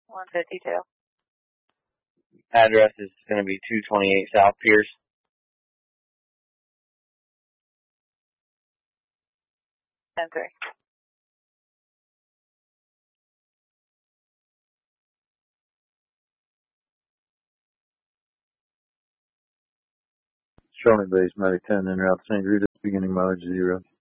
152. Address is going to be 228 South Pierce. And 3. Shawnee Base, Matic 10, en route to St. Rita, beginning mileage 0.